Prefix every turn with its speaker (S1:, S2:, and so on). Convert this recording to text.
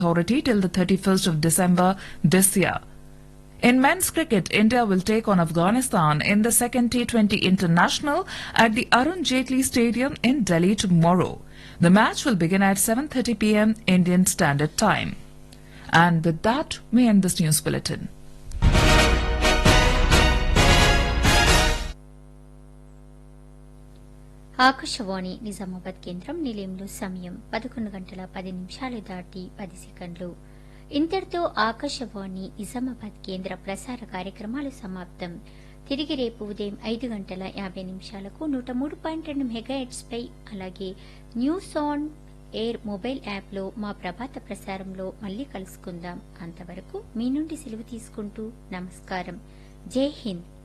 S1: authority till the 31st of December this year. In men's cricket, India will take on Afghanistan in the second T20 International at the Arun Jaitley Stadium in Delhi tomorrow. The match will begin at 7:30 p.m. Indian Standard Time. And with that, we end this news bulletin.
S2: Akashvani Nizamabad కేంద్రం నిలయంలో సమయం 11:10 దాటి 10 సెకండ్లు. ఇంతటితో ఆకాశవాణి నిజామాబాద్ కేంద్ర ప్రసార కార్యక్రమాలు సమాప్తం. తిరిగి రేపు ఉదయం 5:50 103.2 మెగాహెర్ట్జ్ పై అలాగే న్యూస్ ఆన్ ఎయిర్ మొబైల్ యాప్లో మా ప్రభాత ప్రసారంలో మళ్లీ కలుసుకుందాం. అంతవరకు మీ నుండి సెలవు తీసుకుంటూ నమస్కారం. జై హింద్.